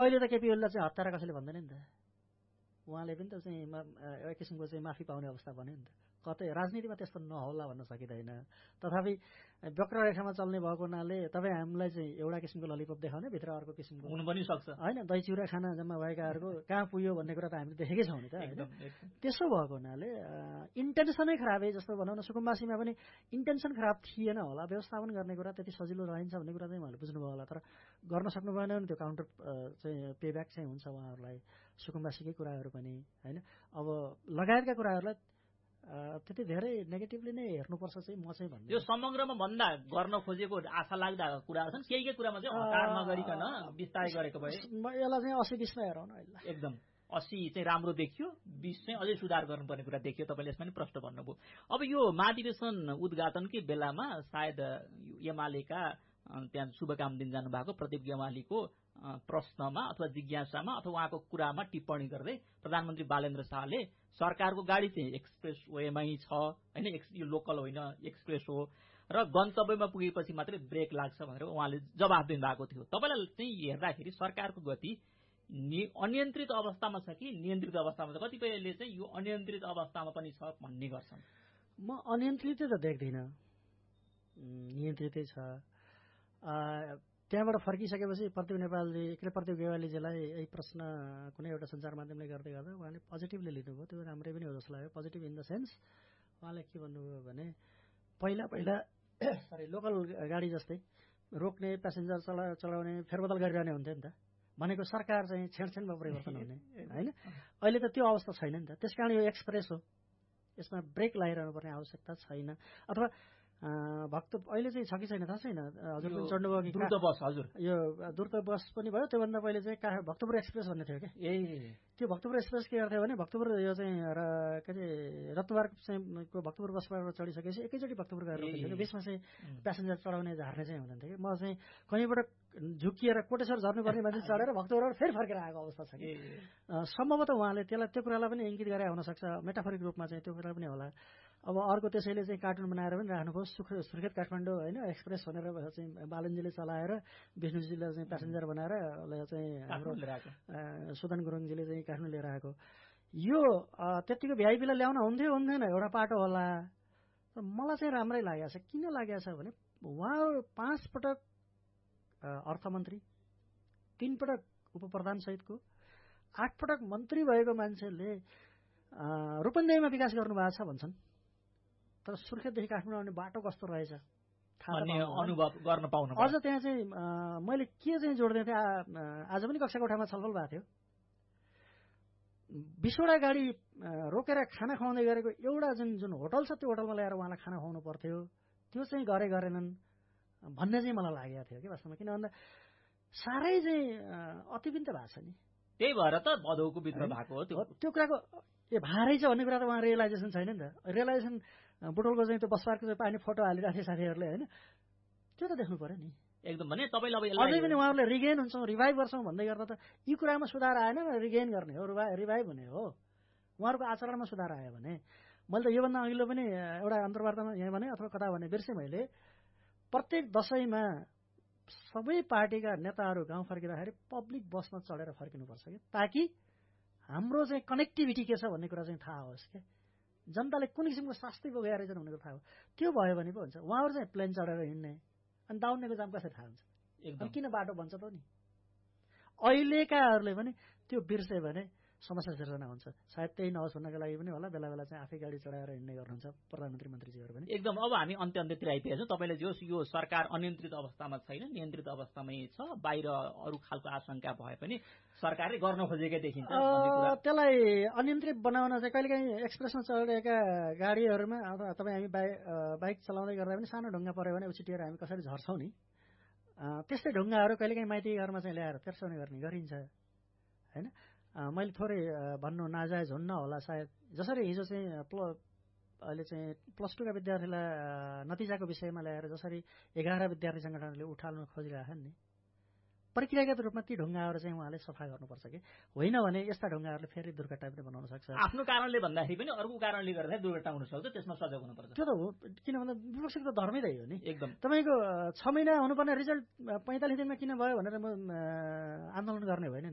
अहिले त केपी ओलीलाई चाहिँ हत्यारा कसैले भन्दैन नि त, उहाँले पनि त चाहिँ एक किसिमको चाहिँ माफी पाउने अवस्था बन्यो नि त। कतै राजनीतिमा त्यस्तो नहोला भन्न सकिँदैन। तथापि वक्ररेखामा चल्ने भएको हुनाले तपाईँ हामीलाई चाहिँ एउटा किसिमको ललिपप देखाउने, भित्र अर्को किसिमको हुनु पनि सक्छ होइन। दही चिउरा खाना जम्मा भएकाहरूको कहाँ पुग्यो भन्ने कुरा त हामीले देखेकै छौँ नि त होइन। त्यसो भएको हुनाले इन्टेन्सनै खराबै जस्तो भनौँ न, सुकुम्बासीमा पनि इन्टेन्सन खराब थिएन होला, व्यवस्थापन गर्ने कुरा त्यति सजिलो रहन्छ भन्ने कुरा चाहिँ उहाँले बुझ्नुभयो होला। तर गर्न सक्नु भएन भने त्यो काउन्टर चाहिँ पेब्याक चाहिँ हुन्छ उहाँहरूलाई, सुकुम्बासीकै कुराहरू पनि होइन। अब लगायतका कुराहरूलाई त्यति धेरै नेगेटिभली नै हेर्नुपर्छ चाहिँ म चाहिँ भन्छु। यो समग्रमा भन्दा गर्न खोजेको आशा लाग्दा कुराहरू छन्, केही कुरामा चाहिँ हतार नगरिकन विस्तारै गरेको भए यसलाई चाहिँ 80-20 मा हेरौँ न। एकदम 80 चाहिँ राम्रो देखियो, 20 चाहिँ अझै सुधार गर्नुपर्ने कुरा देखियो। तपाईँले यसमा पनि प्रश्न भन्नुभयो। अब यो महाधिवेशन उद्घाटनकै बेलामा सायद एमालेका त्यहाँ शुभकामना दिन जानुभएको प्रदीप गेवालीको प्रश्नमा अथवा जिज्ञासामा अथवा उहाँको कुरामा टिप्पणी गर्दै प्रधानमन्त्री बालेन्द्र शाहले सरकारको गाडी चाहिँ एक्सप्रेस वेमै छ होइन, यो लोकल होइन एक्सप्रेस हो र गन्तव्यमा पुगेपछि मात्रै ब्रेक लाग्छ भनेर उहाँले जवाफ दिनुभएको थियो। तपाईँलाई चाहिँ हेर्दाखेरि सरकारको गति अनियन्त्रित अवस्थामा छ कि नियन्त्रित अवस्थामा छ? कतिपयले चाहिँ यो अनियन्त्रित अवस्थामा पनि छ भन्ने गर्छन्। म अनियन्त्रितै त देख्दिनँ, नियन्त्रितै छ। त्यहाँबाट फर्किसकेपछि प्रदीप गेवालीजीलाई यही प्रश्न कुनै एउटा सञ्चार माध्यमले गर्दै गर्दा उहाँले पोजिटिभली लिनुभयो। त्यो राम्रै पनि हो जस्तो लाग्यो। पोजिटिभ इन द सेन्स उहाँले के भन्नुभयो भने पहिला लोकल गाडी जस्तै रोक्ने, प्यासेन्जर चलाउने, फेरबदल गरिरहने हुन्थ्यो नि त। भनेको सरकार चाहिँ छेडछेडमा परिवर्तन हुने होइन। अहिले त त्यो अवस्था छैन नि त। त्यसकारण यो एक्सप्रेस हो, यसमा ब्रेक लगाइरहनु पर्ने आवश्यकता छैन। अथवा अहिले चाहिँ छ कि छैन थाहा छैन, हजुर पनि चढ्नुभयो कि द्रुत बस? हजुर, यो द्रुत बस पनि भयो। त्योभन्दा पहिले चाहिँ भक्तपुर एक्सप्रेस भन्ने थियो क्या। त्यो भक्तपुर एक्सप्रेस के गर्थ्यो भने भक्तपुर यो चाहिँ के अरे रत्नबार चाहिँ भक्तपुर बसबाट चढिसकेपछि एकैचोटि भक्तपुर गएर रोकिन्थ्यो। बिचमा चाहिँ प्यासेन्जर चढाउने झार्ने चाहिँ हुँदैन थियो कि। म चाहिँ कहीँबाट झुकिएर कोटेश्वर झर्नुपर्ने मान्छे चढेर भक्तपुरबाट फेरि फर्केर आएको अवस्था छ कि। सम्भवतः उहाँले त्यो कुरालाई पनि इङ्गित गरे हुनसक्छ, मेटाफोरिक रूपमा चाहिँ त्यो कुरा पनि होला। अब अर्को त्यसैले चाहिँ कार्टुन बनाएर पनि राख्नुभयो, सुर्खेत काठमाडौँ होइन एक्सप्रेस भनेर चाहिँ बालनजीले चलाएर विष्णुजीले चाहिँ प्यासेन्जर बनाएर चाहिँ हाम्रो सुदन गुरुङजीले चाहिँ काठमाडौँ लिएर आएको। यो त्यतिको भिआइपीलाई ल्याउन हुन्थेन, एउटा पाटो होला। मलाई चाहिँ राम्रै लागेको छ। किन लागेको छ भने उहाँहरू 5 पटक अर्थमन्त्री, 3 पटक उप प्रधान सहितको, 8 पटक मन्त्री भएको मान्छेले रूपन्देहीमा विकास गर्नुभएको छ भन्छन्। तर सुर्खेतदेखि काठमाडौँ आउने बाटो कस्तो रहेछ अनुभव गर्न पाउनु। अझ त्यहाँ चाहिँ मैले के चाहिँ जोड्दै थिएँ, आज पनि कक्षा कोठामा छलफल भएको थियो। 20वटा गाडी रोकेर खाना खुवाउँदै गरेको एउटा जुन होटल छ त्यो होटलमा ल्याएर उहाँलाई खाना खुवाउनु पर्थ्यो, त्यो चाहिँ गरेनन् भन्ने चाहिँ मलाई लागेको थियो कि वास्तवमा। किन भन्दा साह्रै चाहिँ अति पनि त भएको छ नि। त्यही भएर त भदौको भित्र भएको हो त्यो कुराको भारै छ भन्ने कुरा त उहाँ रियलाइजेसन छैन नि त। रियलाइजेसन बुटोलको चाहिँ त्यो बसपार्कको चाहिँ पानी फोटो हालिरहेको थियो साथीहरूले होइन, त्यो त देख्नु पऱ्यो नि एकदम। भने तपाईँले अब अझै पनि उहाँहरूले रिगेन हुन्छौँ, रिभाइभ गर्छौँ भन्दै गर्दा त यी कुरामा सुधार आएन, रिगेन गर्ने हो, रिभाइभ हुने हो। उहाँहरूको आचरणमा सुधार आयो भने मैले त योभन्दा अघिल्लो पनि एउटा अन्तर्वार्तामा यहाँ भने अथवा कता भने बिर्सेँ मैले, प्रत्येक दशैंमा सबै पार्टीका नेताहरू गाउँ फर्किँदाखेरि पब्लिक बसमा चढेर फर्किनुपर्छ कि, ताकि हाम्रो चाहिँ कनेक्टिभिटी के छ भन्ने कुरा चाहिँ थाहा होस् क्या। जनताले कुन किसिमको शास्ति भोगेर रहेछन् भनेको थाहा हो। त्यो भयो भने पो हुन्छ। उहाँहरू चाहिँ प्लेन चढेर हिँड्ने अनि दाउन्नेको जाम कसरी थाहा हुन्छ? अनि किन बाटो बन्छ त नि? अहिलेकाहरूले पनि त्यो बिर्से भने समस्या सिर्जना हुन्छ। सायद त्यही नहोस् भन्नको लागि पनि होला बेला बेला चाहिँ आफै गाडी चढाएर हिँड्ने गर्नुहुन्छ प्रधानमन्त्री मन्त्रीजीहरू पनि। एकदम। अब हामी अन्त्यतिर आइपुगेका छौँ। तपाईँले यो सरकार अनियन्त्रित अवस्थामा छैन, नियन्त्रित अवस्थामै छ, बाहिर अरू खालको आशंका भए पनि सरकारले गर्न खोजेकै देखिन्छ। त्यसलाई अनियन्त्रित बनाउन चाहिँ कहिलेकाहीँ एक्सप्रेसमा चढेका गाडीहरूमा अथवा तपाईँ हामी बाइक चलाउँदै गर्दा पनि सानो ढुङ्गा पऱ्यो भने उछिटिएर हामी कसरी झर्छौँ नि, त्यस्तै ढुङ्गाहरू कहिलेकाहीँ माइती घरमा चाहिँ ल्याएर तेर्साउने गरिन्छ होइन। मैले थोरै भन्नु नाजायज हुन्न होला सायद। जसरी हिजो चाहिँ अहिले चाहिँ +2 का विद्यार्थीलाई नतिजाको विषयमा ल्याएर जसरी 11 विद्यार्थी सङ्गठनहरूले उठाल्न खोजिरहेछन् नि, प्रक्रियागत रूपमा ती ढुङ्गाहरू चाहिँ उहाँले सफा गर्नुपर्छ कि होइन भने यस्ता ढुङ्गाहरूले फेरि दुर्घटना पनि बनाउन सक्छ। आफ्नो कारणले भन्दाखेरि पनि अर्को कारणले गर्दा दुर्घटना हुन सक्छ, त्यसमा सजग हुनुपर्छ। त्यो त हो, किन भन्दा विपक्षको त धर्मै त्यही हो नि। एकदम। तपाईँको 6 महिना हुनुपर्ने रिजल्ट 45 दिनमा किन भयो भनेर म आन्दोलन गर्ने होइन नि।